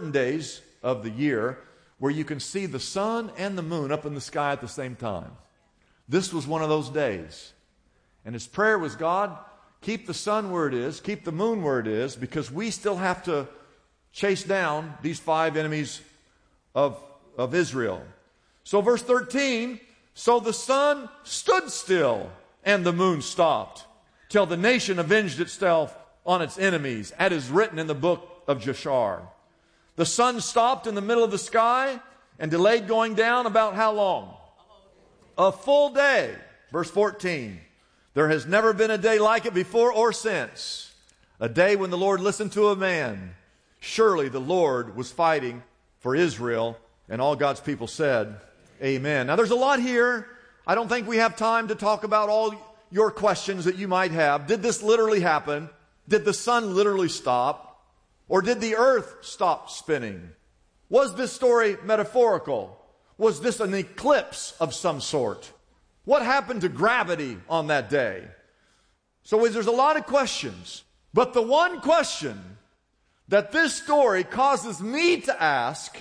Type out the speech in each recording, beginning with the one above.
certain days of the year where you can see the sun and the moon up in the sky at the same time. This was one of those days. And his prayer was, God, keep the sun where it is, keep the moon where it is, because we still have to chase down these 5 enemies of Israel. So verse 13, so the sun stood still and the moon stopped till the nation avenged itself on its enemies, as is written in the book of Jashar. The sun stopped in the middle of the sky and delayed going down about how long? A full day. Verse 14. There has never been a day like it before or since. A day when the Lord listened to a man. Surely the Lord was fighting for Israel. And all God's people said, amen. Now there's a lot here. I don't think we have time to talk about all your questions that you might have. Did this literally happen? Did the sun literally stop? Or did the earth stop spinning? Was this story metaphorical? Was this an eclipse of some sort? What happened to gravity on that day? So there's a lot of questions. But the one question that this story causes me to ask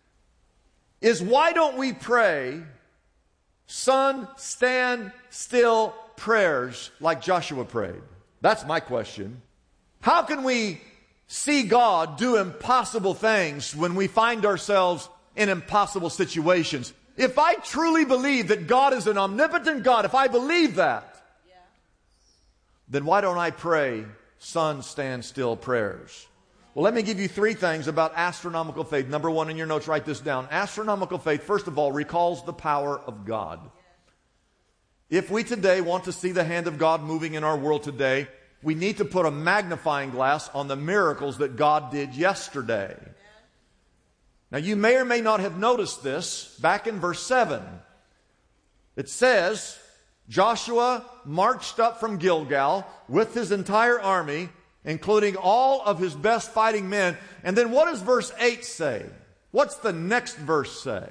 is, why don't we pray sun stand still prayers like Joshua prayed? That's my question. How can we see God do impossible things when we find ourselves in impossible situations? If I truly believe that God is an omnipotent God, if I believe that, then why don't I pray sun stand still prayers? Well, let me give you 3 things about astronomical faith. Number 1 in your notes, write this down. Astronomical faith, first of all, recalls the power of God. If we today want to see the hand of God moving in our world today, we need to put a magnifying glass on the miracles that God did yesterday. Now, you may or may not have noticed this back in verse 7. It says, Joshua marched up from Gilgal with his entire army, including all of his best fighting men. And then what does verse 8 say? What's the next verse say?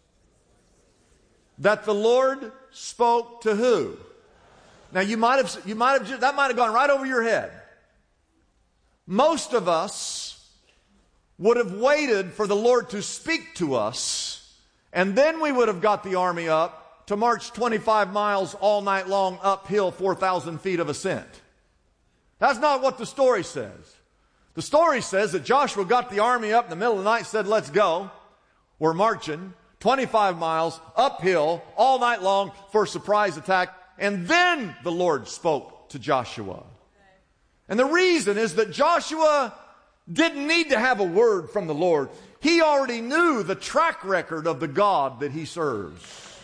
That the Lord spoke to who? Now, that might have gone right over your head. Most of us would have waited for the Lord to speak to us, and then we would have got the army up to march 25 miles all night long uphill 4,000 feet of ascent. That's not what the story says. The story says that Joshua got the army up in the middle of the night and said, let's go. We're marching 25 miles uphill all night long for a surprise attack. And then the Lord spoke to Joshua. And the reason is that Joshua didn't need to have a word from the Lord. He already knew the track record of the God that he serves.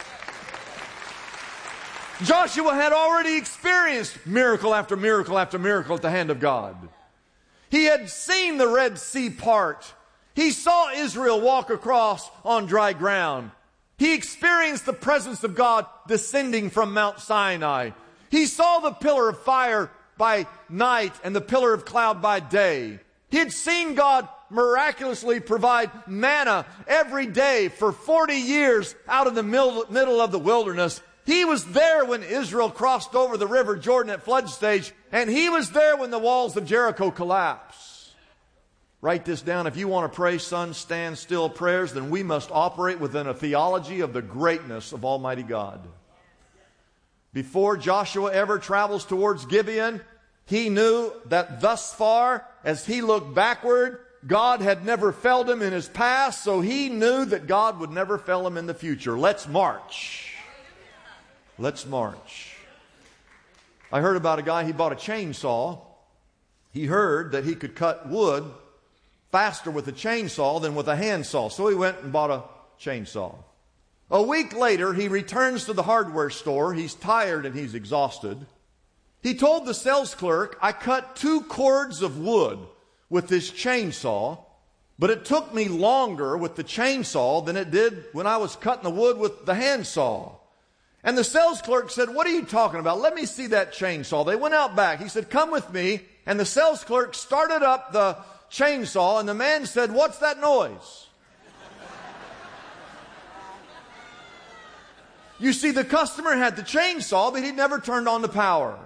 Joshua had already experienced miracle after miracle after miracle at the hand of God. He had seen the Red Sea part. He saw Israel walk across on dry ground. He experienced the presence of God descending from Mount Sinai. He saw the pillar of fire by night and the pillar of cloud by day. He had seen God miraculously provide manna every day for 40 years out in the middle of the wilderness. He was there when Israel crossed over the river Jordan at flood stage, and he was there when the walls of Jericho collapsed. Write this down. If you want to pray sun stand still prayers, then we must operate within a theology of the greatness of Almighty God. Before Joshua ever travels towards Gibeon, he knew that thus far, as he looked backward, God had never failed him in his past, so he knew that God would never fail him in the future. Let's march. Let's march. I heard about a guy, he bought a chainsaw. He heard that he could cut wood faster with a chainsaw than with a handsaw, so he went and bought a chainsaw. A week later, he returns to the hardware store. He's tired and he's exhausted. He told the sales clerk, I cut 2 cords of wood with this chainsaw, but it took me longer with the chainsaw than it did when I was cutting the wood with the handsaw. And the sales clerk said, what are you talking about? Let me see that chainsaw. They went out back. He said, come with me. And the sales clerk started up the chainsaw, and the man said, what's that noise? You see, the customer had the chainsaw, but he'd never turned on the power.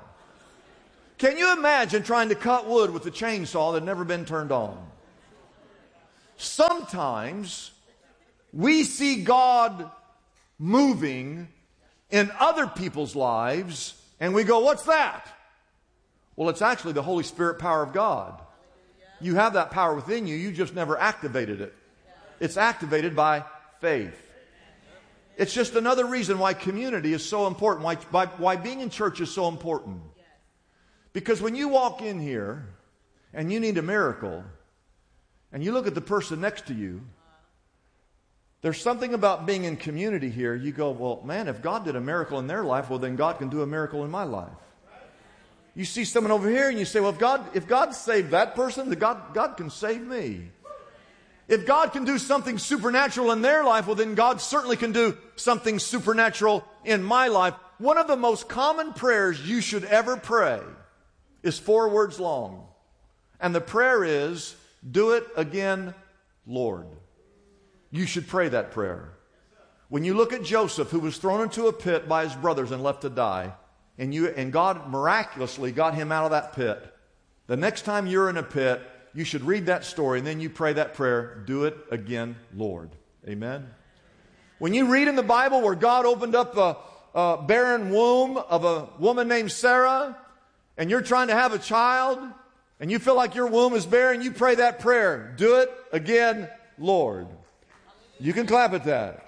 Can you imagine trying to cut wood with a chainsaw that had never been turned on? sometimes we see God moving in other people's lives, and we go, what's that? Well, it's actually the Holy Spirit power of God. You have that power within you. You just never activated it. It's activated by faith. It's just another reason why community is so important, why being in church is so important. Because when you walk in here and you need a miracle, and you look at the person next to you, there's something about being in community here. You go, well, man, if God did a miracle in their life, well, then God can do a miracle in my life. You see someone over here and you say, well, if God saved that person, then God can save me. If God can do something supernatural in their life, well, then God certainly can do something supernatural in my life. One of the most common prayers you should ever pray is 4 words long. And the prayer is, do it again, Lord. You should pray that prayer. When you look at Joseph, who was thrown into a pit by his brothers and left to die, and God miraculously got him out of that pit, the next time you're in a pit, you should read that story and then you pray that prayer, do it again, Lord. Amen? When you read in the Bible where God opened up a barren womb of a woman named Sarah, and you're trying to have a child, and you feel like your womb is barren, you pray that prayer, do it again, Lord. You can clap at that.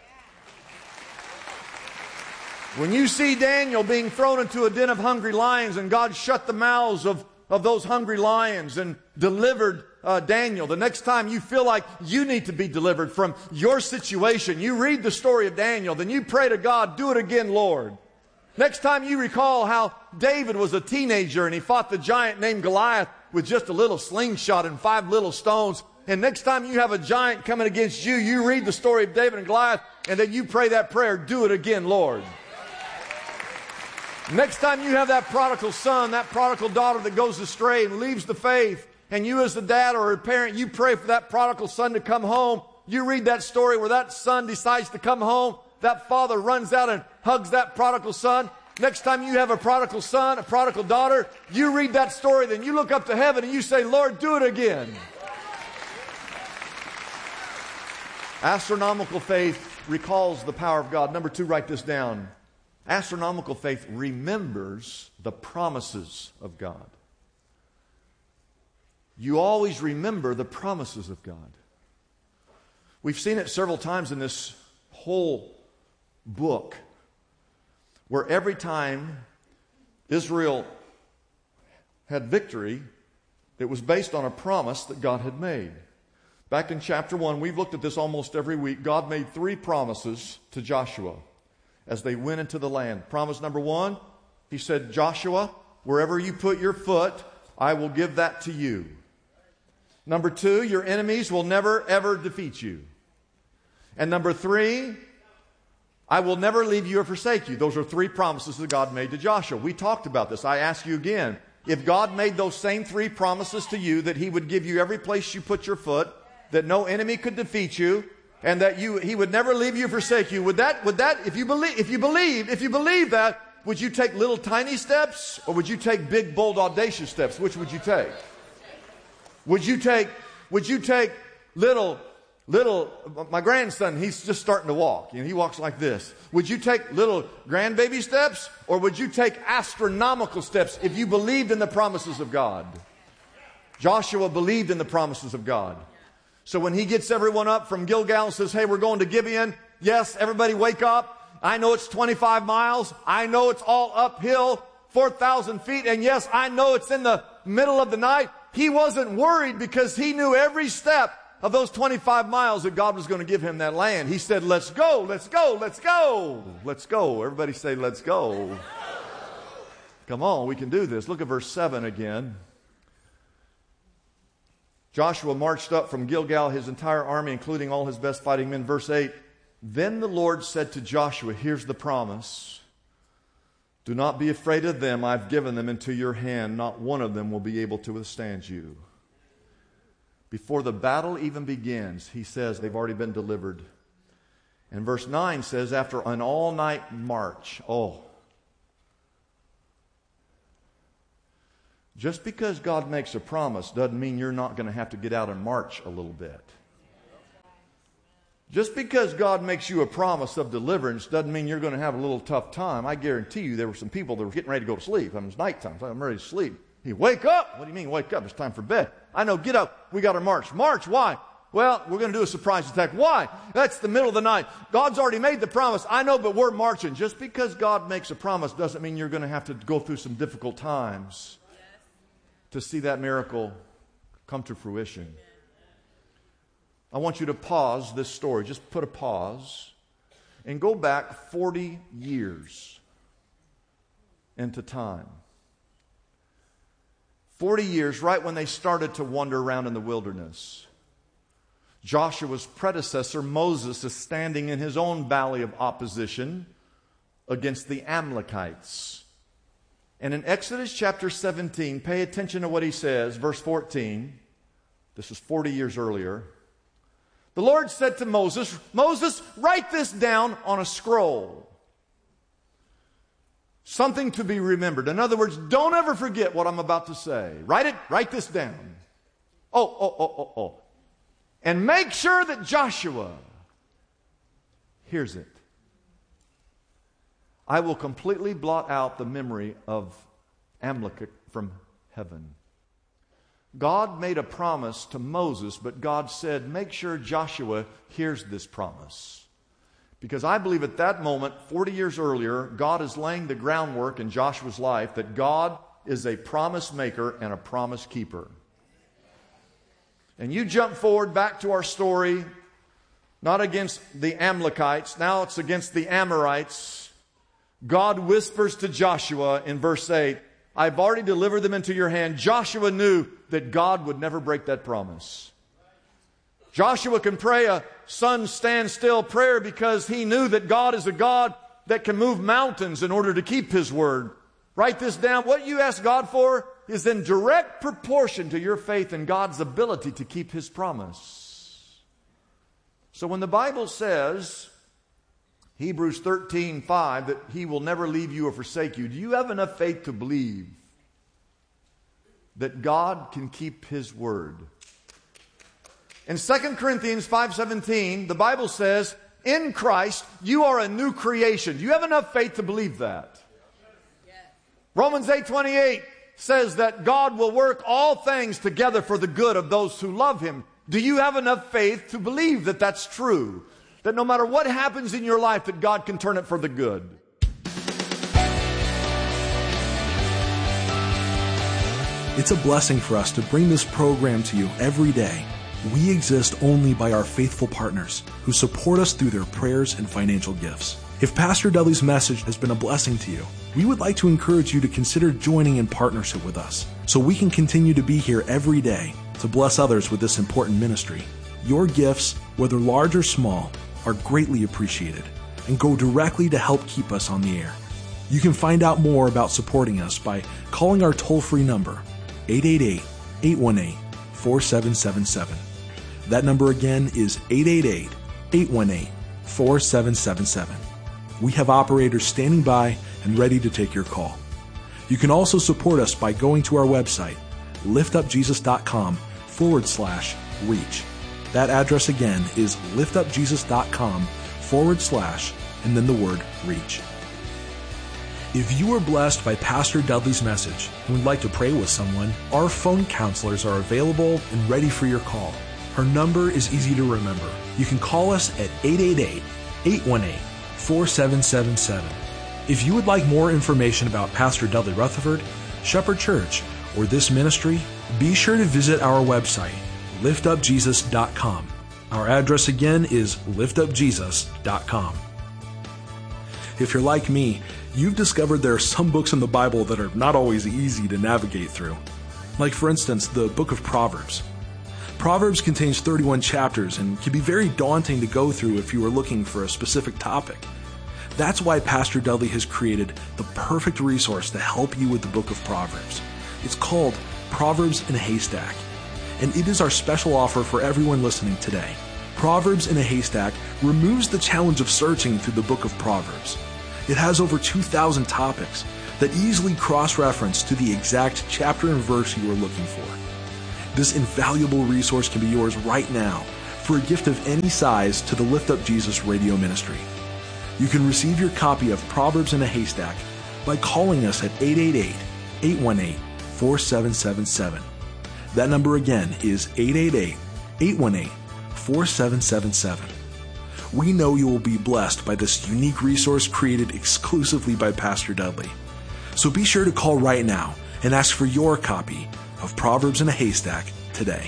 When you see Daniel being thrown into a den of hungry lions and God shut the mouths of those hungry lions and delivered Daniel, the next time you feel like you need to be delivered from your situation, you read the story of Daniel, then you pray to God, do it again, Lord. Next time you recall how David was a teenager and he fought the giant named Goliath with just a little slingshot and 5 little stones. And next time you have a giant coming against you, you read the story of David and Goliath, and then you pray that prayer, do it again, Lord. Next time you have that prodigal son, that prodigal daughter that goes astray and leaves the faith, and you as the dad or a parent, you pray for that prodigal son to come home. You read that story where that son decides to come home. That father runs out and hugs that prodigal son. Next time you have a prodigal son, a prodigal daughter, you read that story, then you look up to heaven and you say, Lord, do it again. Astronomical faith recalls the power of God. Number 2, write this down. Astronomical faith remembers the promises of God. You always remember the promises of God. We've seen it several times in this whole book, where every time Israel had victory, it was based on a promise that God had made. Back in chapter 1, we've looked at this almost every week. God made 3 promises to Joshua as they went into the land. Promise number 1, he said, Joshua, wherever you put your foot, I will give that to you. Number 2, your enemies will never, ever defeat you. And number 3, I will never leave you or forsake you. Those are 3 promises that God made to Joshua. We talked about this. I ask you again, if God made those same 3 promises to you, that he would give you every place you put your foot, that no enemy could defeat you, and that he would never leave you or forsake you, would that if you believe that, would you take little tiny steps, or would you take big, bold, audacious steps? Which would you take? Would you take little, my grandson, he's just starting to walk. He walks like this. Would you take little grandbaby steps, or would you take astronomical steps if you believed in the promises of God? Joshua believed in the promises of God. So when he gets everyone up from Gilgal and says, hey, we're going to Gibeon. Yes, everybody wake up. I know it's 25 miles. I know it's all uphill, 4,000 feet. And yes, I know it's in the middle of the night. He wasn't worried because he knew every step of those 25 miles that God was going to give him that land. He said, let's go, let's go, let's go. Let's go. Everybody say, let's go. Come on, we can do this. Look at verse 7 again. Joshua marched up from Gilgal, his entire army, including all his best fighting men. Verse 8, then the Lord said to Joshua, here's the promise. Do not be afraid of them. I've given them into your hand. Not one of them will be able to withstand you. Before the battle even begins, he says they've already been delivered. And verse 9 says, after an all-night march, just because God makes a promise doesn't mean you're not going to have to get out and march a little bit. Just because God makes you a promise of deliverance doesn't mean you're going to have a little tough time. I guarantee you there were some people that were getting ready to go to sleep. It was nighttime, so I'm ready to sleep. You wake up. What do you mean wake up? It's time for bed. I know, get up. We got to march. March, why? Well, we're going to do a surprise attack. Why? That's the middle of the night. God's already made the promise. I know, but we're marching. Just because God makes a promise doesn't mean you're going to have to go through some difficult times to see that miracle come to fruition. I want you to pause this story. Just put a pause and go back 40 years into time. 40 years, right when they started to wander around in the wilderness. Joshua's predecessor, Moses, is standing in his own valley of opposition against the Amalekites. And in Exodus chapter 17, pay attention to what he says, verse 14. This is 40 years earlier. The Lord said to Moses, Moses, write this down on a scroll. Something to be remembered. In other words, don't ever forget what I'm about to say. Write this down. Oh. And make sure that Joshua hears it. I will completely blot out the memory of Amalek from heaven. God made a promise to Moses, but God said, make sure Joshua hears this promise. Because I believe at that moment, 40 years earlier, God is laying the groundwork in Joshua's life that God is a promise maker and a promise keeper. And you jump forward back to our story, not against the Amalekites, now it's against the Amorites. God whispers to Joshua in verse 8, I've already delivered them into your hand. Joshua knew that God would never break that promise. Joshua can pray a sun stand still prayer because he knew that God is a God that can move mountains in order to keep His word. Write this down. What you ask God for is in direct proportion to your faith in God's ability to keep His promise. So when the Bible says, Hebrews 13:5, that He will never leave you or forsake you, do you have enough faith to believe that God can keep His word? In 2 Corinthians 5:17, the Bible says, in Christ, you are a new creation. Do you have enough faith to believe that? Yes. Romans 8:28 says that God will work all things together for the good of those who love Him. Do you have enough faith to believe that that's true? That no matter what happens in your life, that God can turn it for the good? It's a blessing for us to bring this program to you every day. We exist only by our faithful partners who support us through their prayers and financial gifts. If Pastor Dudley's message has been a blessing to you, we would like to encourage you to consider joining in partnership with us so we can continue to be here every day to bless others with this important ministry. Your gifts, whether large or small, are greatly appreciated and go directly to help keep us on the air. You can find out more about supporting us by calling our toll-free number, 888-818-4777. That number again is 888-818-4777. We have operators standing by and ready to take your call. You can also support us by going to our website, liftupjesus.com/reach. That address again is liftupjesus.com/ and then the word reach. If you were blessed by Pastor Dudley's message and would like to pray with someone, our phone counselors are available and ready for your call. Her number is easy to remember. You can call us at 888-818-4777. If you would like more information about Pastor Dudley Rutherford, Shepherd Church, or this ministry, be sure to visit our website, liftupjesus.com. Our address again is liftupjesus.com. If you're like me, you've discovered there are some books in the Bible that are not always easy to navigate through. Like, for instance, the book of Proverbs. Proverbs contains 31 chapters and can be very daunting to go through if you are looking for a specific topic. That's why Pastor Dudley has created the perfect resource to help you with the book of Proverbs. It's called Proverbs in a Haystack, and it is our special offer for everyone listening today. Proverbs in a Haystack removes the challenge of searching through the book of Proverbs. It has over 2,000 topics that easily cross-reference to the exact chapter and verse you are looking for. This invaluable resource can be yours right now for a gift of any size to the Lift Up Jesus radio ministry. You can receive your copy of Proverbs in a Haystack by calling us at 888-818-4777. That number again is 888-818-4777. We know you will be blessed by this unique resource created exclusively by Pastor Dudley. So be sure to call right now and ask for your copy of Proverbs in a Haystack today.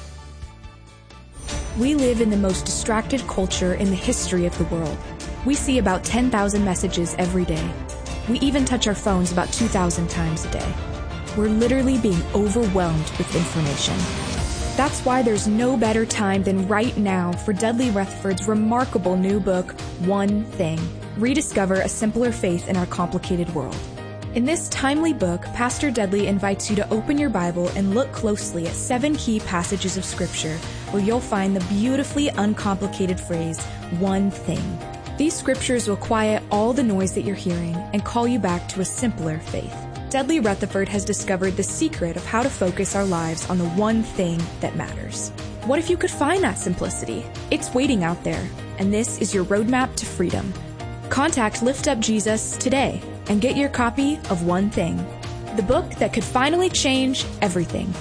We live in the most distracted culture in the history of the world. We see about 10,000 messages every day. We even touch our phones about 2,000 times a day. We're literally being overwhelmed with information. That's why there's no better time than right now for Dudley Rutherford's remarkable new book, One Thing. Rediscover a simpler faith in our complicated world. In this timely book, Pastor Dudley invites you to open your Bible and look closely at 7 key passages of Scripture where you'll find the beautifully uncomplicated phrase, one thing. These scriptures will quiet all the noise that you're hearing and call you back to a simpler faith. Dudley Rutherford has discovered the secret of how to focus our lives on the one thing that matters. What if you could find that simplicity? It's waiting out there, and this is your roadmap to freedom. Contact Lift Up Jesus today and get your copy of One Thing, the book that could finally change everything.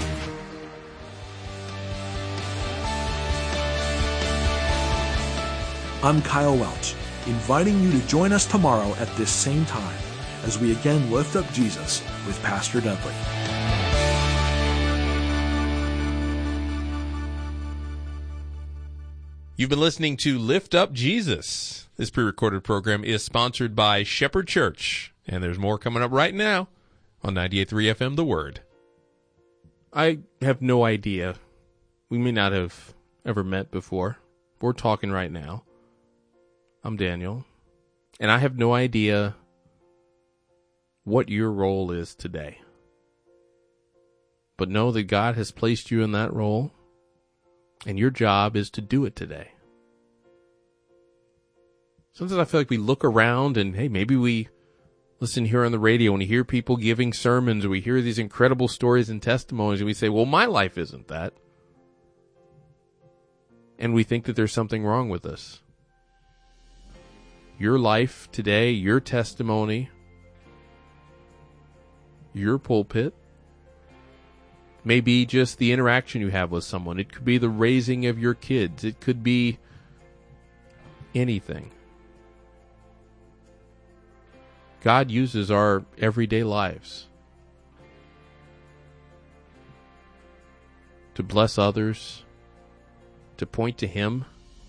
I'm Kyle Welch, inviting you to join us tomorrow at this same time as we again lift up Jesus with Pastor Dudley. You've been listening to Lift Up Jesus. This pre-recorded program is sponsored by Shepherd Church, and there's more coming up right now on 98.3 FM, The Word. I have no idea. We may not have ever met before. We're talking right now. I'm Daniel, and I have no idea what your role is today. But know that God has placed you in that role, and your job is to do it today. Sometimes I feel like we look around and, hey, maybe we listen here on the radio and we hear people giving sermons, or we hear these incredible stories and testimonies, and we say, well, my life isn't that. And we think that there's something wrong with us. Your life today, your testimony, your pulpit, may be just the interaction you have with someone. It could be the raising of your kids. It could be anything. God uses our everyday lives to bless others, to point to Him,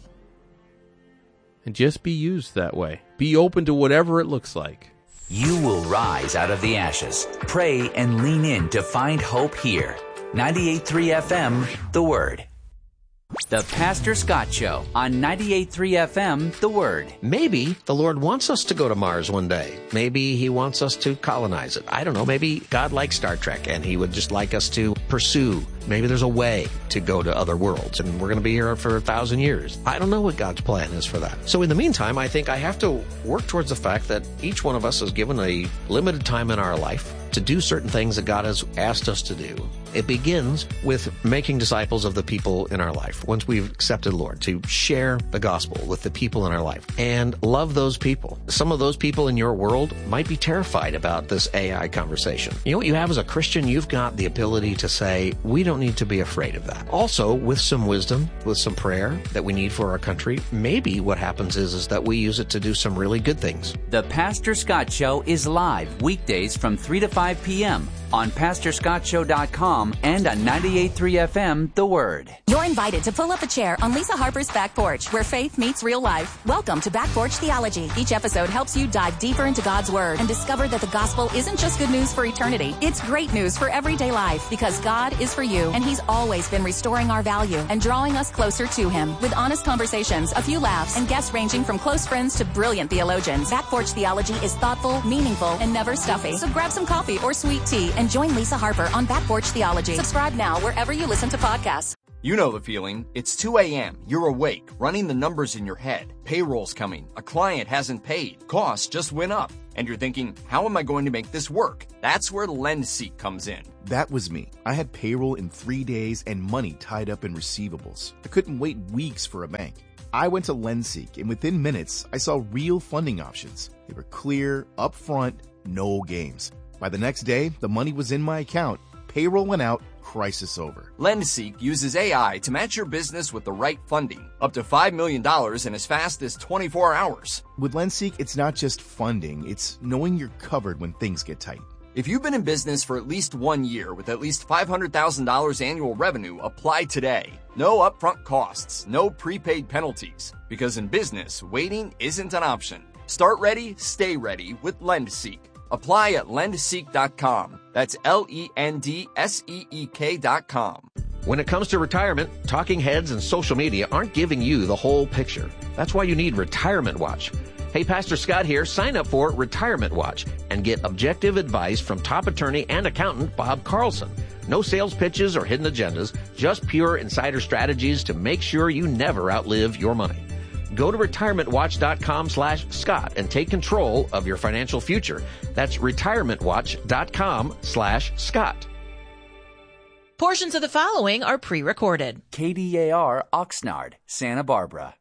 and just be used that way. Be open to whatever it looks like. You will rise out of the ashes. Pray and lean in to find hope here. 98.3 FM, The Word. The Pastor Scott Show on 98.3 FM, The Word. Maybe the Lord wants us to go to Mars one day. Maybe He wants us to colonize it. I don't know. Maybe God likes Star Trek and He would just like us to pursue. Maybe there's a way to go to other worlds and we're going to be here for 1,000 years. I don't know what God's plan is for that. So in the meantime, I think I have to work towards the fact that each one of us is given a limited time in our life to do certain things that God has asked us to do. It begins with making disciples of the people in our life. Once we've accepted the Lord, to share the gospel with the people in our life and love those people. Some of those people in your world might be terrified about this AI conversation. You know what you have as a Christian? You've got the ability to say, we don't need to be afraid of that. Also, with some wisdom, with some prayer that we need for our country, maybe what happens is that we use it to do some really good things. The Pastor Scott Show is live weekdays from 3 to 5 p.m. on PastorScottShow.com and on 98.3 FM, The Word. You're invited to pull up a chair on Lisa Harper's Back Porch, where faith meets real life. Welcome to Back Porch Theology. Each episode helps you dive deeper into God's Word and discover that the gospel isn't just good news for eternity. It's great news for everyday life, because God is for you, and He's always been restoring our value and drawing us closer to Him. With honest conversations, a few laughs, and guests ranging from close friends to brilliant theologians, Back Porch Theology is thoughtful, meaningful, and never stuffy. So grab some coffee or sweet tea and join Lisa Harper on Back Porch Theology. Subscribe now wherever you listen to podcasts. You know the feeling. It's 2 a.m., you're awake, running the numbers in your head. Payroll's coming, a client hasn't paid, costs just went up, and you're thinking, how am I going to make this work? That's where LendSeek comes in. That was me. I had payroll in 3 days and money tied up in receivables. I couldn't wait weeks for a bank. I went to LendSeek, and within minutes, I saw real funding options. They were clear, upfront, no games. By the next day, the money was in my account, payroll went out, crisis over. LendSeek uses AI to match your business with the right funding, up to $5 million in as fast as 24 hours. With LendSeek, it's not just funding, it's knowing you're covered when things get tight. If you've been in business for at least 1 year with at least $500,000 annual revenue, apply today. No upfront costs, no prepaid penalties, because in business, waiting isn't an option. Start ready, stay ready with LendSeek. Apply at lendseek.com. That's LENDSEEK.com. When it comes to retirement, talking heads and social media aren't giving you the whole picture. That's why you need Retirement Watch. Hey, Pastor Scott here. Sign up for Retirement Watch and get objective advice from top attorney and accountant Bob Carlson. No sales pitches or hidden agendas, just pure insider strategies to make sure you never outlive your money. Go to retirementwatch.com/Scott and take control of your financial future. That's retirementwatch.com/Scott. Portions of the following are pre-recorded. KDAR Oxnard, Santa Barbara.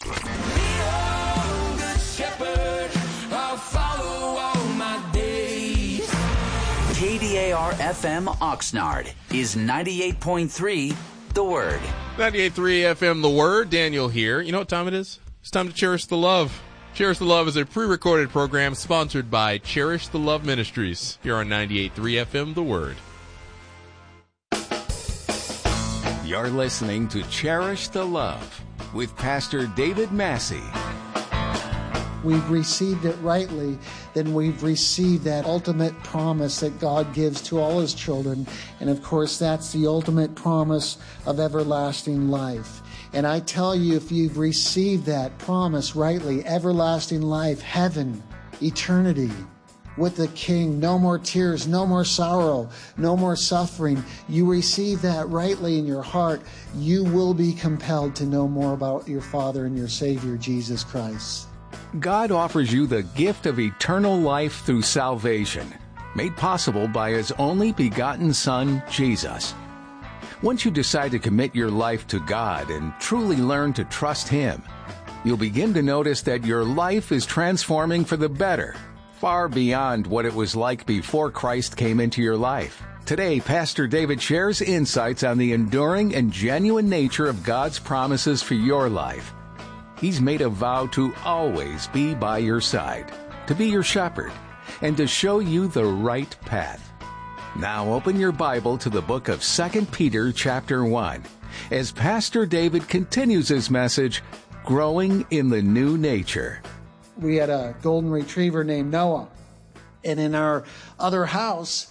KDAR FM Oxnard is 98.3 The Word. 98.3 FM The Word. Daniel here. You know what time it is? It's time to Cherish the Love. Cherish the Love is a pre-recorded program sponsored by Cherish the Love Ministries here on 98.3 FM The Word. You're listening to Cherish the Love with Pastor David Massey. We've received it rightly, then we've received that ultimate promise that God gives to all His children. And of course, that's the ultimate promise of everlasting life. And I tell you, if you've received that promise rightly, everlasting life, heaven, eternity, with the King, no more tears, no more sorrow, no more suffering. You receive that rightly in your heart, you will be compelled to know more about your Father and your Savior, Jesus Christ. God offers you the gift of eternal life through salvation, made possible by His only begotten Son, Jesus. Once you decide to commit your life to God and truly learn to trust Him, you'll begin to notice that your life is transforming for the better, far beyond what it was like before Christ came into your life. Today, Pastor David shares insights on the enduring and genuine nature of God's promises for your life. He's made a vow to always be by your side, to be your shepherd, and to show you the right path. Now open your Bible to the book of 2 Peter chapter 1, as Pastor David continues his message, Growing in the New Nature. We had a golden retriever named Noah. And in our other house,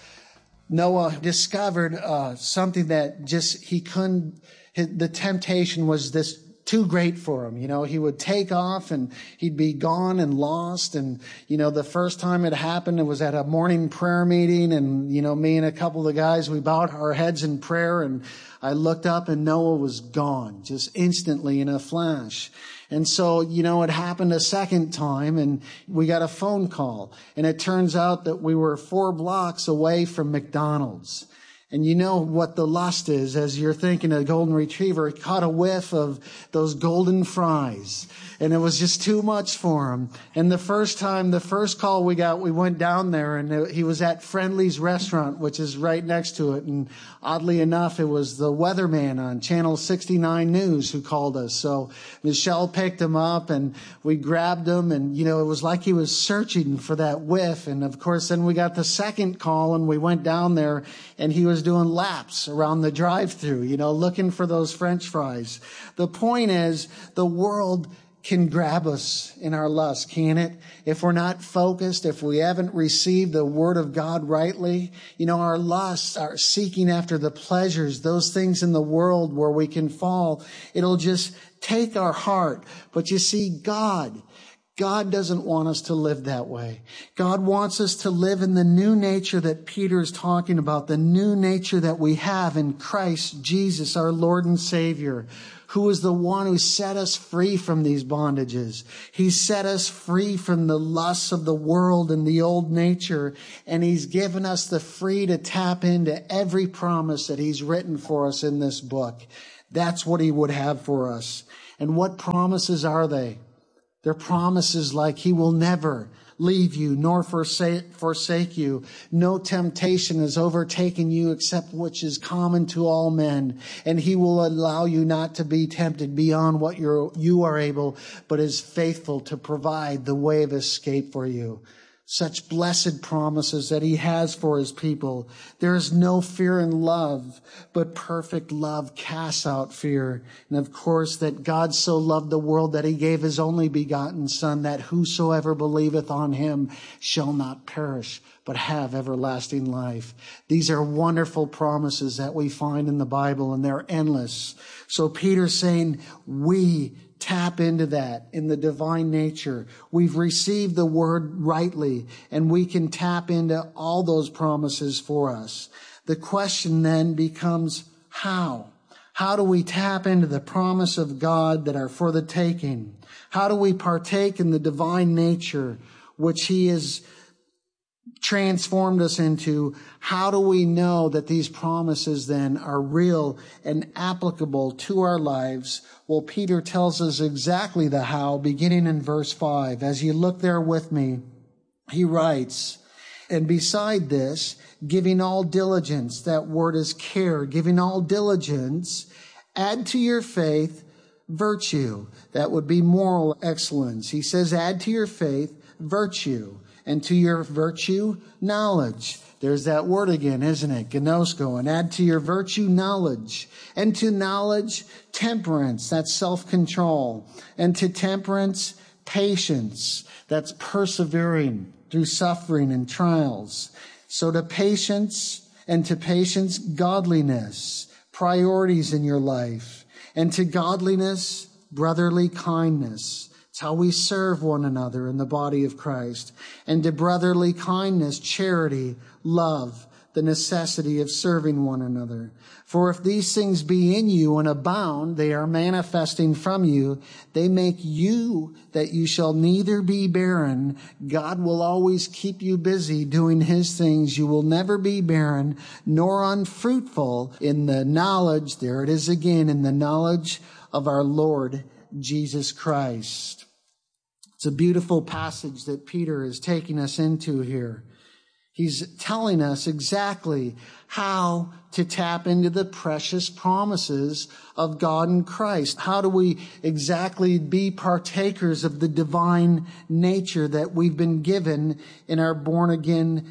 Noah discovered something that just he couldn't, the temptation was this too great for him. You know, he would take off and he'd be gone and lost. And, you know, the first time it happened, it was at a morning prayer meeting. And, you know, me and a couple of the guys, we bowed our heads in prayer. And I looked up and Noah was gone just instantly in a flash. And so, you know, it happened a second time and we got a phone call. And it turns out that we were 4 blocks away from McDonald's. And you know what the lust is as you're thinking a golden retriever. He caught a whiff of those golden fries. And it was just too much for him. And the first call we got, we went down there and he was at Friendly's restaurant, which is right next to it. And oddly enough, it was the weatherman on Channel 69 News who called us. So Michelle picked him up and we grabbed him. And, you know, it was like he was searching for that whiff. And of course, then we got the second call and we went down there and he was doing laps around the drive-thru, you know, looking for those French fries. The point is, the world can grab us in our lust, can it? If we're not focused, if we haven't received the Word of God rightly, you know, our lusts, our seeking after the pleasures, those things in the world where we can fall, it'll just take our heart. But you see, God God doesn't want us to live that way. God wants us to live in the new nature that Peter is talking about, the new nature that we have in Christ Jesus, our Lord and Savior, who is the one who set us free from these bondages. He set us free from the lusts of the world and the old nature, and He's given us the free to tap into every promise that He's written for us in this book. That's what He would have for us. And what promises are they? They're promises like He will never leave you nor forsake you. No temptation has overtaken you except which is common to all men. And He will allow you not to be tempted beyond what you are able, but is faithful to provide the way of escape for you. Such blessed promises that He has for His people. There is no fear in love, but perfect love casts out fear. And of course, that God so loved the world that He gave His only begotten Son, that whosoever believeth on Him shall not perish, but have everlasting life. These are wonderful promises that we find in the Bible, and they're endless. So Peter's saying, we tap into that in the divine nature. We've received the word rightly, and we can tap into all those promises for us. The question then becomes, how? How do we tap into the promise of God that are for the taking? How do we partake in the divine nature which He has transformed us into? How do we know that these promises then are real and applicable to our lives? Well, Peter tells us exactly the how, beginning in verse 5. As you look there with me, he writes, and beside this, giving all diligence, that word is care, giving all diligence, add to your faith virtue. That would be moral excellence. He says, add to your faith virtue, and to your virtue, knowledge. There's that word again, isn't it? Gnosko. And add to your virtue, knowledge. And to knowledge, temperance. That's self-control. And to temperance, patience. That's persevering through suffering and trials. So to patience, godliness. Priorities in your life. And to godliness, brotherly kindness. It's how we serve one another in the body of Christ. And to brotherly kindness, charity, love, the necessity of serving one another. For if these things be in you and abound, they are manifesting from you. They make you that you shall neither be barren. God will always keep you busy doing His things. You will never be barren nor unfruitful in the knowledge, there it is again, in the knowledge of our Lord Jesus Christ. It's a beautiful passage that Peter is taking us into here. He's telling us exactly how to tap into the precious promises of God in Christ. How do we exactly be partakers of the divine nature that we've been given in our born-again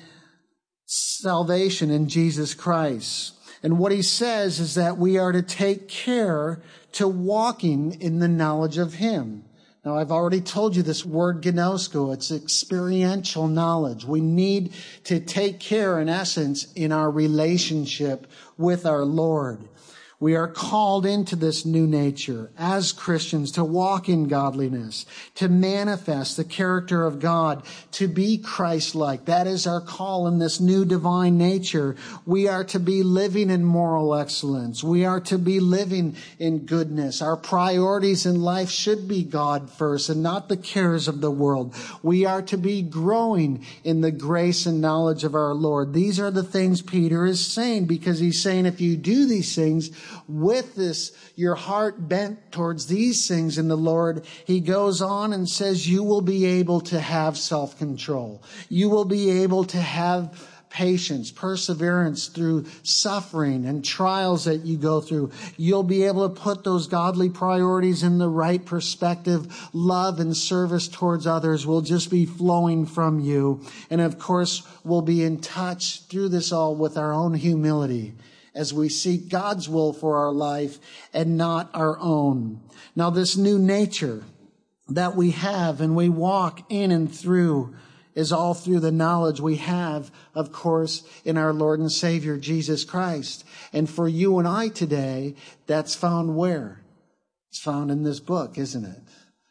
salvation in Jesus Christ? And what he says is that we are to take care to walking in the knowledge of Him. Now, I've already told you this word gnosko. It's experiential knowledge. We need to take care, in essence, in our relationship with our Lord. We are called into this new nature as Christians to walk in godliness, to manifest the character of God, to be Christ-like. That is our call in this new divine nature. We are to be living in moral excellence. We are to be living in goodness. Our priorities in life should be God first and not the cares of the world. We are to be growing in the grace and knowledge of our Lord. These are the things Peter is saying, because he's saying if you do these things, with this, your heart bent towards these things in the Lord, he goes on and says you will be able to have self-control. You will be able to have patience, perseverance through suffering and trials that you go through. You'll be able to put those godly priorities in the right perspective. Love and service towards others will just be flowing from you. And of course, we'll be in touch through this all with our own humility, as we seek God's will for our life and not our own. Now, this new nature that we have and we walk in and through is all through the knowledge we have, of course, in our Lord and Savior, Jesus Christ. And for you and I today, that's found where? It's found in this book, isn't it?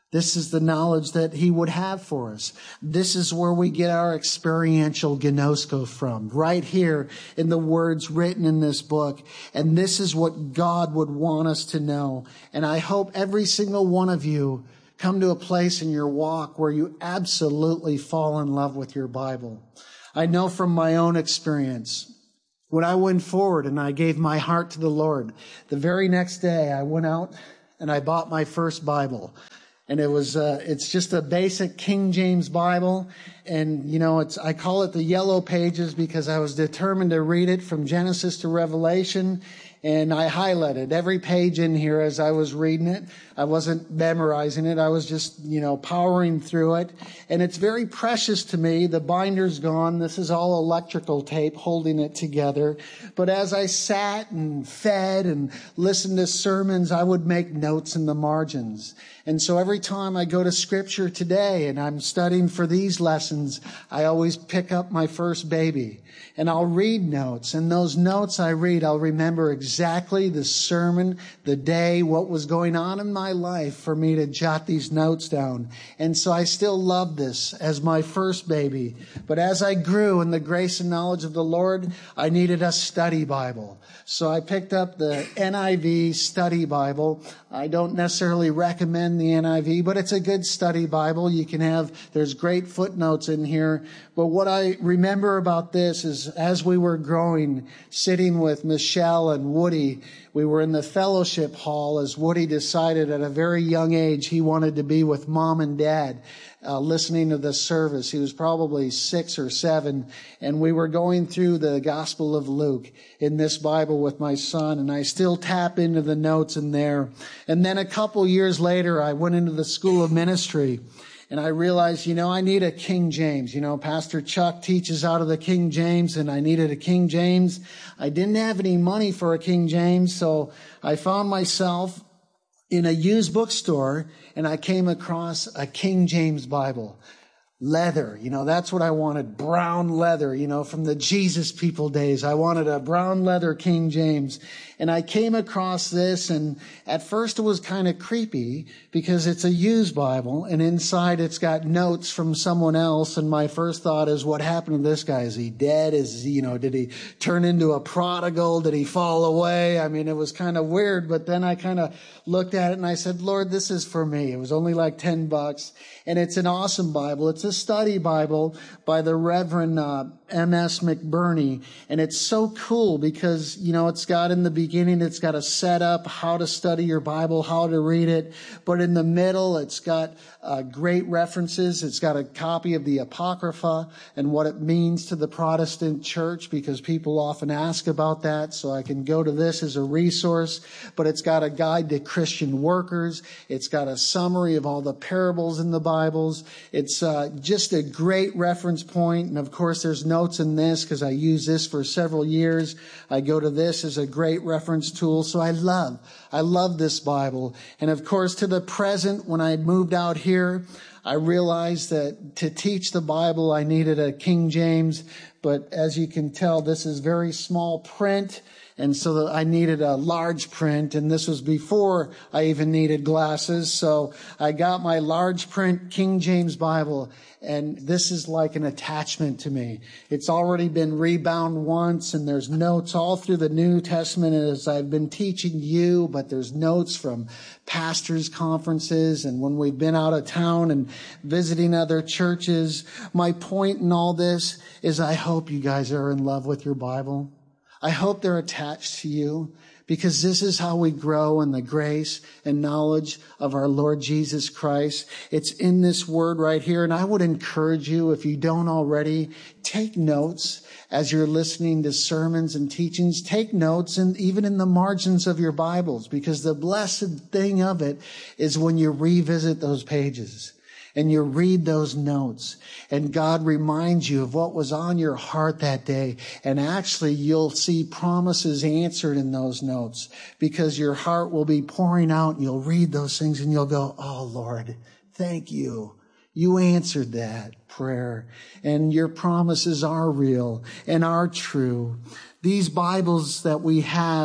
This is the knowledge that he would have for us. This is where we get our experiential gnosko from, right here in the words written in this book. And this is what God would want us to know. And I hope every single one of you come to a place in your walk where you absolutely fall in love with your Bible. I know from my own experience, when I went forward and I gave my heart to the Lord, the very next day I went out and I bought my first Bible. And it's just a basic King James Bible. And, I call it the Yellow Pages because I was determined to read it from Genesis to Revelation. And I highlighted every page in here as I was reading it. I wasn't memorizing it. I was just, powering through it. And it's very precious to me. The binder's gone. This is all electrical tape holding it together. But as I sat and fed and listened to sermons, I would make notes in the margins. And so every time I go to Scripture today and I'm studying for these lessons, I always pick up my first baby. And I'll read notes. And those notes I read, I'll remember exactly the sermon, the day, what was going on in my life for me to jot these notes down. And so I still love this as my first baby. But as I grew in the grace and knowledge of the Lord, I needed a study Bible. So I picked up the NIV Study Bible. I don't necessarily recommend the NIV, but it's a good study Bible. There's great footnotes in here. But what I remember about this is as we were growing, sitting with Michelle and Woody, we were in the fellowship hall as Woody decided at a very young age he wanted to be with Mom and Dad, listening to the service. He was probably 6 or 7, and we were going through the Gospel of Luke in this Bible with my son, and I still tap into the notes in there. And then a couple years later, I went into the School of Ministry, and I realized, I need a King James. Pastor Chuck teaches out of the King James, and I needed a King James. I didn't have any money for a King James, so I found myself in a used bookstore, and I came across a King James Bible. Leather, that's what I wanted. Brown leather, from the Jesus People days. I wanted a brown leather King James. And I came across this, and at first it was kind of creepy because it's a used Bible, and inside it's got notes from someone else. And my first thought is, what happened to this guy? Is he dead? Did he turn into a prodigal? Did he fall away? I mean, it was kind of weird, but then I kind of looked at it and I said, Lord, this is for me. It was only like $10, and it's an awesome Bible. It's a study Bible by the Reverend M.S. McBurney, and it's so cool because, it's got in the beginning, it's got a setup, how to study your Bible, how to read it, but in the middle, it's got great references. It's got a copy of the Apocrypha and what it means to the Protestant church, because people often ask about that, so I can go to this as a resource, but it's got a guide to Christian workers. It's got a summary of all the parables in the Bibles. It's just a great reference point, and of course there's notes in this because I use this for several years. I go to this as a great reference tool, so I love this Bible. And of course, to the present, when I moved out here, I realized that to teach the Bible, I needed a King James, but as you can tell, this is very small print. And so I needed a large print, and this was before I even needed glasses. So I got my large print King James Bible, and this is like an attachment to me. It's already been rebound once, and there's notes all through the New Testament as I've been teaching you, but there's notes from pastors' conferences and when we've been out of town and visiting other churches. My point in all this is I hope you guys are in love with your Bible. I hope they're attached to you, because this is how we grow in the grace and knowledge of our Lord Jesus Christ. It's in this word right here. And I would encourage you, if you don't already, take notes as you're listening to sermons and teachings. Take notes, and even in the margins of your Bibles, because the blessed thing of it is when you revisit those pages and you read those notes, and God reminds you of what was on your heart that day. And actually, you'll see promises answered in those notes, because your heart will be pouring out, and you'll read those things and you'll go, oh Lord, thank you. You answered that prayer, and your promises are real and are true. These Bibles that we have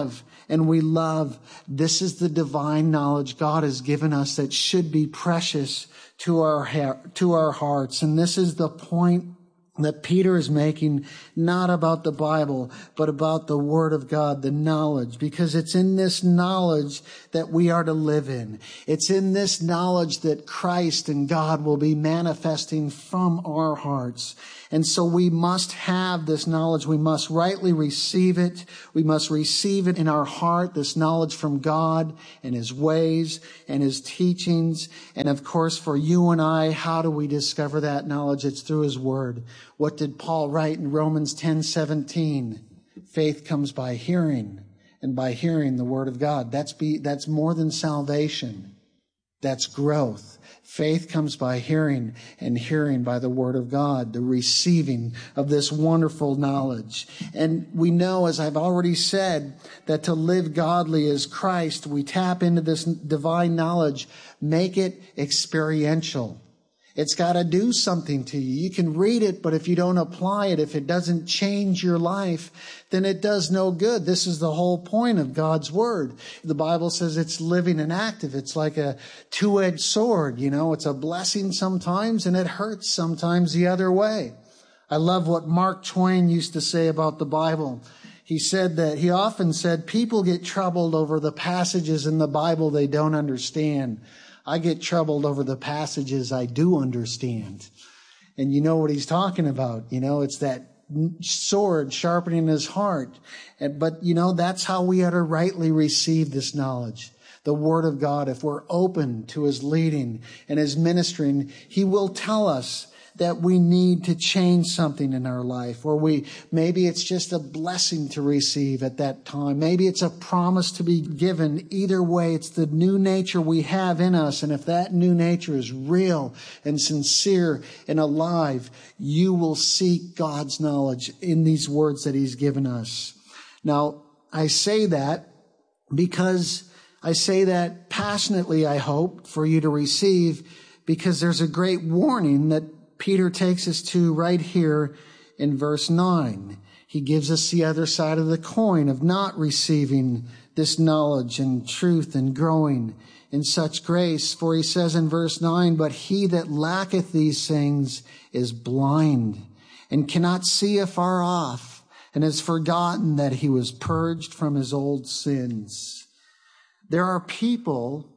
and we love. This is the divine knowledge God has given us that should be precious to our hearts. And this is the point that Peter is making, not about the Bible, but about the Word of God, the knowledge, because it's in this knowledge that we are to live in. It's in this knowledge that Christ and God will be manifesting from our hearts. And so we must have this knowledge. We must rightly receive it. We must receive it in our heart, this knowledge from God and His ways and His teachings. And of course, for you and I, how do we discover that knowledge? It's through His Word. What did Paul write in Romans 10:17? Faith comes by hearing, and by hearing the Word of God. That's more than salvation. That's growth. Faith comes by hearing, and hearing by the Word of God, the receiving of this wonderful knowledge. And we know, as I've already said, that to live godly as Christ, we tap into this divine knowledge, make it experiential. It's got to do something to you. You can read it, but if you don't apply it, if it doesn't change your life, then it does no good. This is the whole point of God's Word. The Bible says it's living and active. It's like a two-edged sword. It's a blessing sometimes and it hurts sometimes the other way. I love what Mark Twain used to say about the Bible. He often said, people get troubled over the passages in the Bible they don't understand. I get troubled over the passages I do understand. And you know what he's talking about. It's that sword sharpening his heart. But that's how we are to rightly receive this knowledge. The Word of God, if we're open to His leading and His ministering, He will tell us that we need to change something in our life, or maybe it's just a blessing to receive at that time. Maybe it's a promise to be given. Either way, it's the new nature we have in us. And if that new nature is real and sincere and alive, you will seek God's knowledge in these words that He's given us. Now, I say that because I say that passionately, I hope, for you to receive, because there's a great warning that Peter takes us to right here in verse 9. He gives us the other side of the coin of not receiving this knowledge and truth and growing in such grace. For he says in verse 9, but he that lacketh these things is blind and cannot see afar off, and has forgotten that he was purged from his old sins. There are people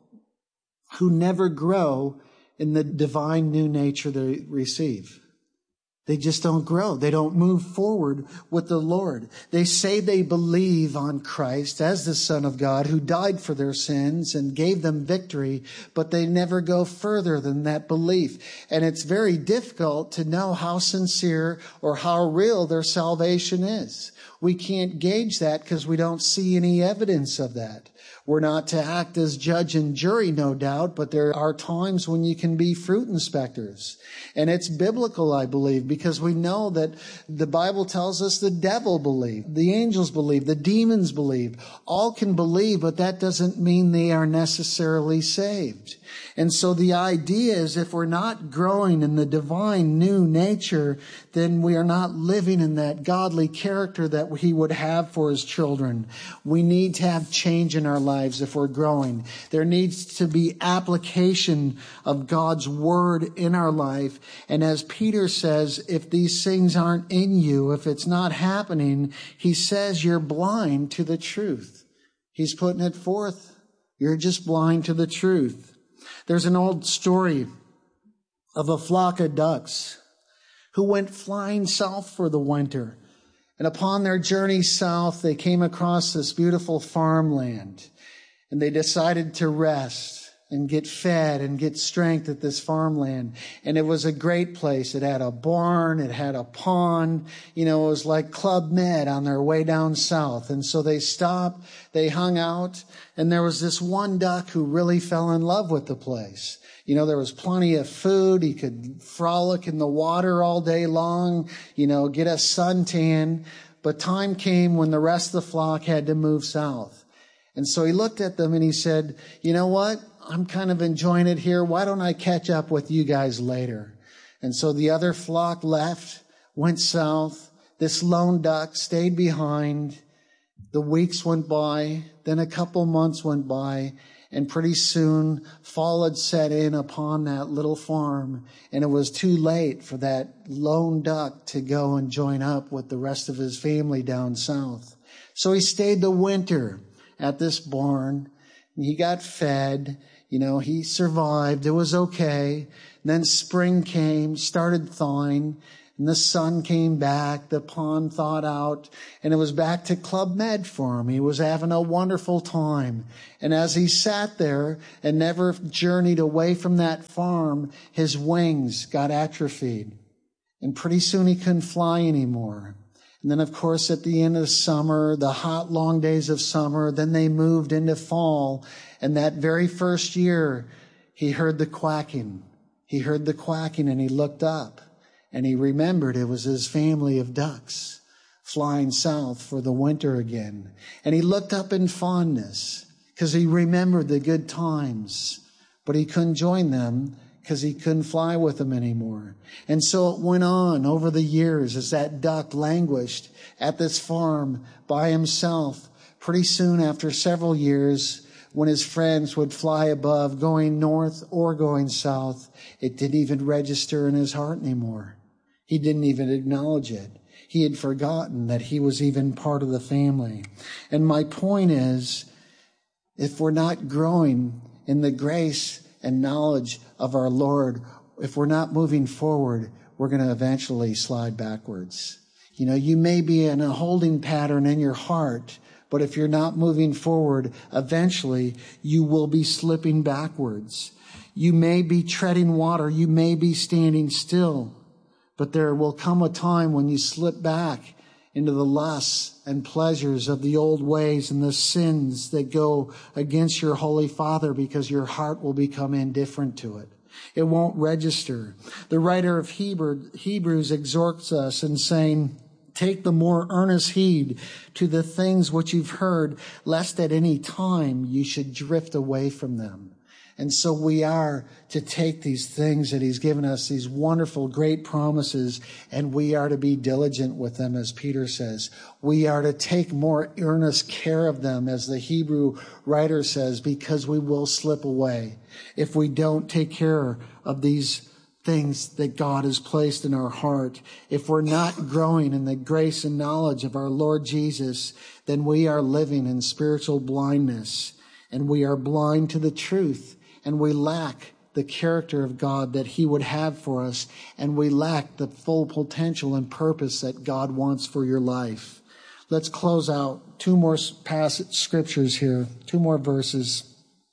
who never grow in the divine new nature they receive. They just don't grow. They don't move forward with the Lord. They say they believe on Christ as the Son of God who died for their sins and gave them victory, but they never go further than that belief. And it's very difficult to know how sincere or how real their salvation is. We can't gauge that because we don't see any evidence of that. We're not to act as judge and jury, no doubt, but there are times when you can be fruit inspectors. And it's biblical, I believe, because we know that the Bible tells us the devil believed, the angels believe, the demons believe. All can believe, but that doesn't mean they are necessarily saved. And so the idea is if we're not growing in the divine new nature, then we are not living in that godly character that He would have for His children. We need to have change in our lives if we're growing. There needs to be application of God's Word in our life. And as Peter says, if these things aren't in you, if it's not happening, he says you're blind to the truth. He's putting it forth. You're just blind to the truth. There's an old story of a flock of ducks who went flying south for the winter. And upon their journey south, they came across this beautiful farmland. And they decided to rest and get fed and get strength at this farmland. And it was a great place. It had a barn. It had a pond. It was like Club Med on their way down south. And so they stopped. They hung out. And there was this one duck who really fell in love with the place. There was plenty of food. He could frolic in the water all day long, get a suntan. But time came when the rest of the flock had to move south. And so he looked at them and he said, you know what? I'm kind of enjoying it here. Why don't I catch up with you guys later? And so the other flock left, went south. This lone duck stayed behind. The weeks went by, then a couple months went by, and pretty soon fall had set in upon that little farm, and it was too late for that lone duck to go and join up with the rest of his family down south. So he stayed the winter at this barn. He got fed. He survived. It was okay. And then spring came, started thawing, and the sun came back. The pond thawed out, and it was back to Club Med for him. He was having a wonderful time. And as he sat there and never journeyed away from that farm, his wings got atrophied. And pretty soon he couldn't fly anymore. And then, of course, at the end of the summer, the hot, long days of summer, then they moved into fall. And that very first year, he heard the quacking. He heard the quacking, and he looked up, and he remembered it was his family of ducks flying south for the winter again. And he looked up in fondness because he remembered the good times, but he couldn't join them because he couldn't fly with them anymore. And so it went on over the years as that duck languished at this farm by himself. Pretty soon, after several years, when his friends would fly above, going north or going south, it didn't even register in his heart anymore. He didn't even acknowledge it. He had forgotten that he was even part of the family. And my point is, if we're not growing in the grace and knowledge of our Lord, if we're not moving forward, we're going to eventually slide backwards. You may be in a holding pattern in your heart, but if you're not moving forward, eventually you will be slipping backwards. You may be treading water. You may be standing still, but there will come a time when you slip back into the lusts and pleasures of the old ways and the sins that go against your Holy Father, because your heart will become indifferent to it. It won't register. The writer of Hebrews exhorts us in saying, take the more earnest heed to the things which you've heard, lest at any time you should drift away from them. And so we are to take these things that he's given us, these wonderful, great promises, and we are to be diligent with them, as Peter says. We are to take more earnest care of them, as the Hebrew writer says, because we will slip away if we don't take care of these things that God has placed in our heart. If we're not growing in the grace and knowledge of our Lord Jesus, then we are living in spiritual blindness, and we are blind to the truth. And we lack the character of God that he would have for us. And we lack the full potential and purpose that God wants for your life. Let's close out two more passage scriptures here, two more verses.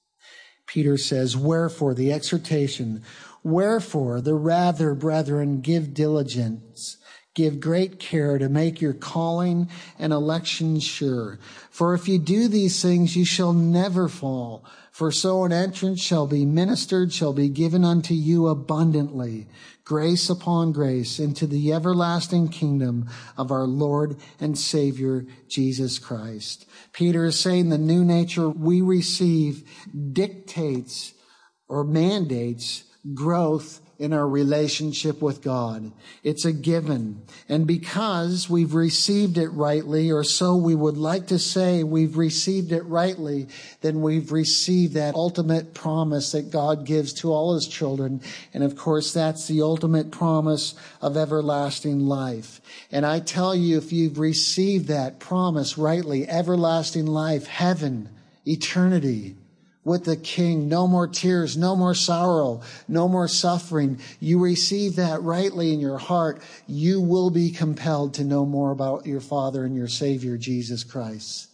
Peter says, wherefore, the exhortation, wherefore, the rather, brethren, give diligence, give great care to make your calling and election sure. For if you do these things, you shall never fall. For so an entrance shall be ministered, shall be given unto you abundantly, grace upon grace, into the everlasting kingdom of our Lord and Savior, Jesus Christ. Peter is saying the new nature we receive dictates or mandates growth in our relationship with God. It's a given. And because we've received it rightly, or so we would like to say we've received it rightly, then we've received that ultimate promise that God gives to all his children. And of course, that's the ultimate promise of everlasting life. And I tell you, if you've received that promise rightly, everlasting life, heaven, eternity, with the King, no more tears, no more sorrow, no more suffering. You receive that rightly in your heart, you will be compelled to know more about your Father and your Savior, Jesus Christ.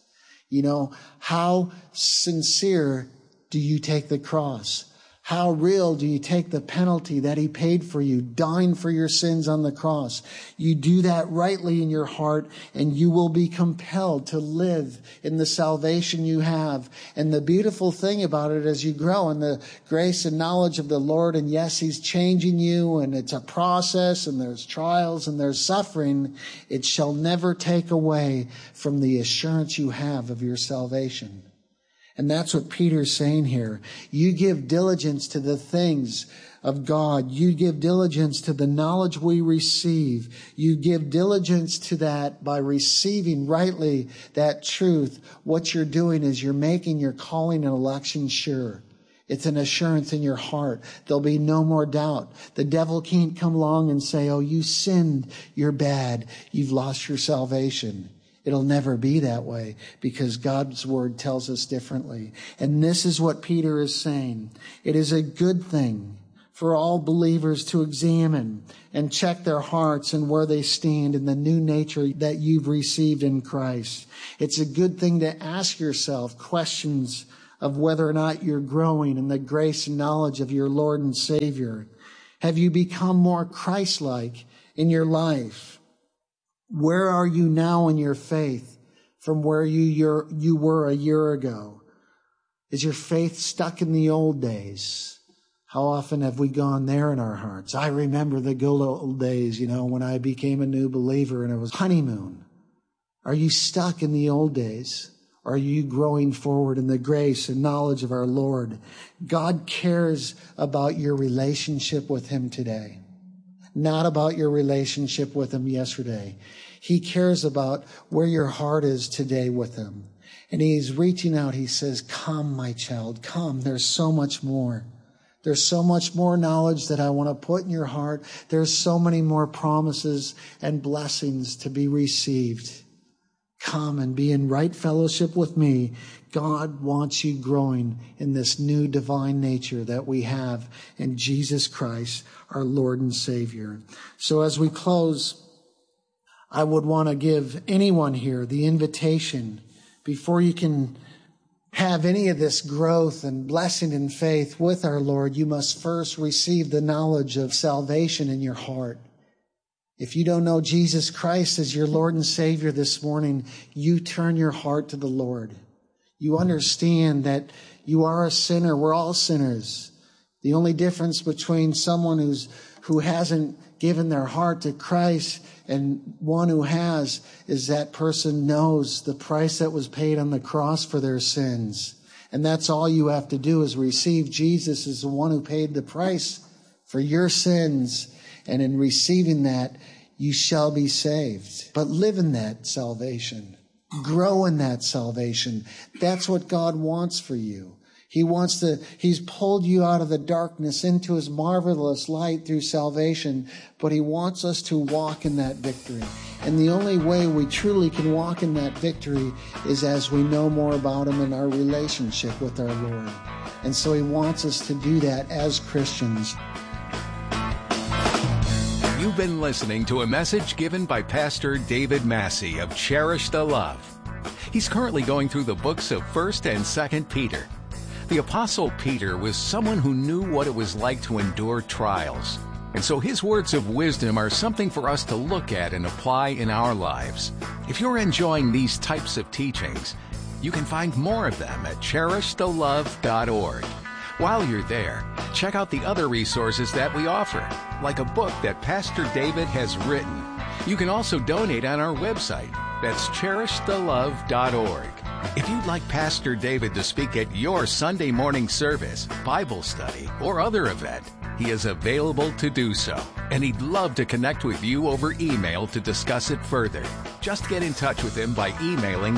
How sincere do you take the cross? How real do you take the penalty that he paid for you, dying for your sins on the cross? You do that rightly in your heart, and you will be compelled to live in the salvation you have. And the beautiful thing about it, as you grow in the grace and knowledge of the Lord, and yes, he's changing you, and it's a process, and there's trials, and there's suffering, it shall never take away from the assurance you have of your salvation. And that's what Peter's saying here. You give diligence to the things of God. You give diligence to the knowledge we receive. You give diligence to that by receiving rightly that truth. What you're doing is you're making your calling and election sure. It's an assurance in your heart. There'll be no more doubt. The devil can't come along and say, oh, you sinned, you're bad, you've lost your salvation. It'll never be that way because God's word tells us differently. And this is what Peter is saying. It is a good thing for all believers to examine and check their hearts and where they stand in the new nature that you've received in Christ. It's a good thing to ask yourself questions of whether or not you're growing in the grace and knowledge of your Lord and Savior. Have you become more Christ-like in your life? Where are you now in your faith from where you were a year ago? Is your faith stuck in the old days? How often have we gone there in our hearts? I remember the good old days, when I became a new believer and it was honeymoon. Are you stuck in the old days? Are you growing forward in the grace and knowledge of our Lord? God cares about your relationship with Him today, not about your relationship with Him yesterday. He cares about where your heart is today with Him. And He's reaching out. He says, come, my child, come. There's so much more. There's so much more knowledge that I want to put in your heart. There's so many more promises and blessings to be received. Come and be in right fellowship with me. God wants you growing in this new divine nature that we have in Jesus Christ, our Lord and Savior. So as we close, I would want to give anyone here the invitation before you can have any of this growth and blessing in faith with our Lord. You must first receive the knowledge of salvation in your heart. If you don't know Jesus Christ as your Lord and Savior this morning, you turn your heart to the Lord. You understand that you are a sinner. We're all sinners. The only difference between someone who hasn't given their heart to Christ and one who has is that person knows the price that was paid on the cross for their sins. And that's all you have to do is receive Jesus as the one who paid the price for your sins. And in receiving that, you shall be saved. But live in that salvation. Grow in that salvation. That's what God wants for you. He's pulled you out of the darkness into His marvelous light through salvation, but He wants us to walk in that victory. And the only way we truly can walk in that victory is as we know more about Him in our relationship with our Lord. And so He wants us to do that as Christians. You've been listening to a message given by Pastor David Massey of Cherish the Love. He's currently going through the books of 1st and 2nd Peter. The Apostle Peter was someone who knew what it was like to endure trials. And so his words of wisdom are something for us to look at and apply in our lives. If you're enjoying these types of teachings, you can find more of them at CherishTheLove.org. While you're there, check out the other resources that we offer, like a book that Pastor David has written. You can also donate on our website. That's CherishTheLove.org. If you'd like Pastor David to speak at your Sunday morning service, Bible study, or other event, he is available to do so. And he'd love to connect with you over email to discuss it further. Just get in touch with him by emailing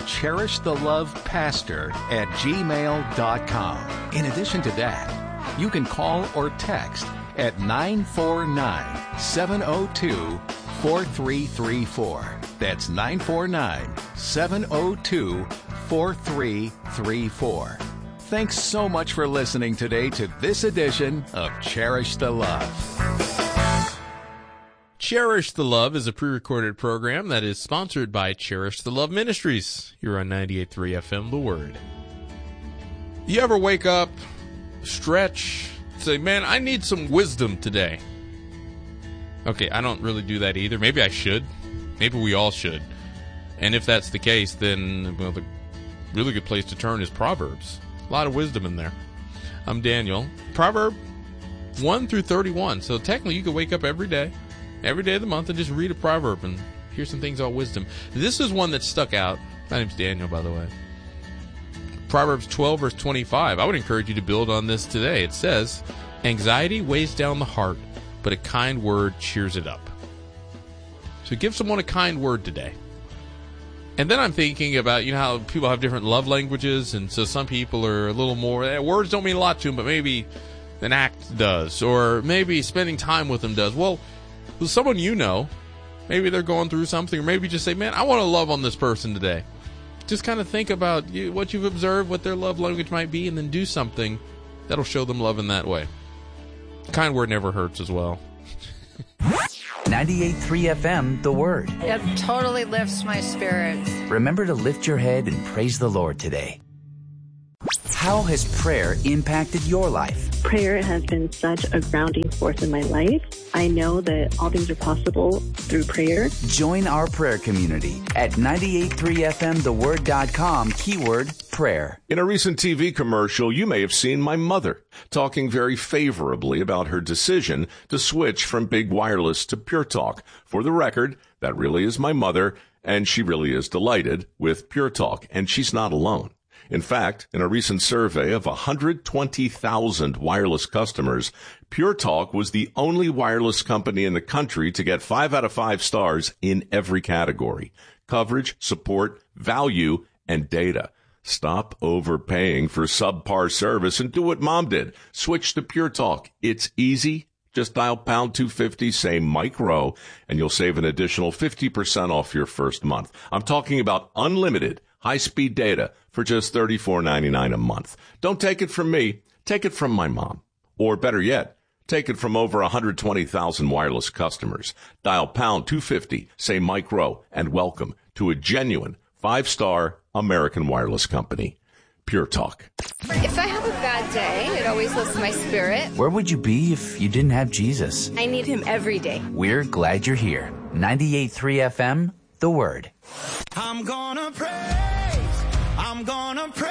CherishTheLovePastor@gmail.com. In addition to that, you can call or text at 949-702-4334. That's 949-702-4334. Thanks so much for listening today to this edition of Cherish the Love. Cherish the Love is a pre-recorded program that is sponsored by Cherish the Love Ministries. You're on 98.3 FM, The Word. You ever wake up, stretch, say, man, I need some wisdom today? Okay, I don't really do that either. Maybe I should. Maybe we all should. And if that's the case, then the really good place to turn is Proverbs. A lot of wisdom in there. I'm Daniel. Proverb 1 through 31. So technically you could wake up every day of the month, and just read a proverb and hear some things about wisdom. This is one that stuck out. My name's Daniel, by the way. Proverbs 12, verse 25. I would encourage you to build on this today. It says, anxiety weighs down the heart, but a kind word cheers it up. So give someone a kind word today. And then I'm thinking about, how people have different love languages, and so some people are a little more, words don't mean a lot to them, but maybe an act does, or maybe spending time with them does. Well, with someone maybe they're going through something, or maybe just say, man, I want to love on this person today. Just kind of think about what you've observed, what their love language might be, and then do something that'll show them love in that way. Kind word never hurts as well. 98.3 FM, The Word. It totally lifts my spirits. Remember to lift your head and praise the Lord today. How has prayer impacted your life? Prayer has been such a grounding force in my life. I know that all things are possible through prayer. Join our prayer community at 98.3fmtheword.com, keyword prayer. In a recent TV commercial, you may have seen my mother talking very favorably about her decision to switch from big wireless to Pure Talk. For the record, that really is my mother, and she really is delighted with Pure Talk, and she's not alone. In fact, in a recent survey of 120,000 wireless customers, Pure Talk was the only wireless company in the country to get 5 out of 5 stars in every category: coverage, support, value, and data. Stop overpaying for subpar service and do what Mom did. Switch to Pure Talk. It's easy. Just dial pound 250, say Mike Rowe, and you'll save an additional 50% off your first month. I'm talking about unlimited high-speed data for just $34.99 a month. Don't take it from me. Take it from my mom. Or better yet, take it from over 120,000 wireless customers. Dial pound 250, say Mike Rowe, and welcome to a genuine 5-star American wireless company. Pure Talk. If I have a bad day, it always lifts my spirit. Where would you be if you didn't have Jesus? I need him every day. We're glad you're here. 98.3 FM, The Word. I'm gonna praise, I'm gonna praise.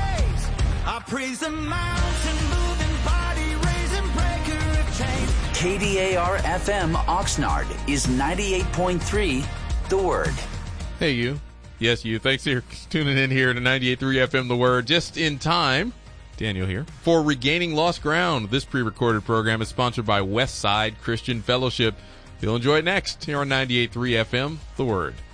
I praise the mountain moving, body raising, breaker of chains. KDAR FM Oxnard is 98.3 The Word. Hey, you. Yes, you. Thanks for tuning in here to 98.3 FM The Word. Just in time, Daniel here, for Regaining Lost Ground. This pre-recorded program is sponsored by Westside Christian Fellowship. You'll enjoy it next here on 98.3 FM The Word.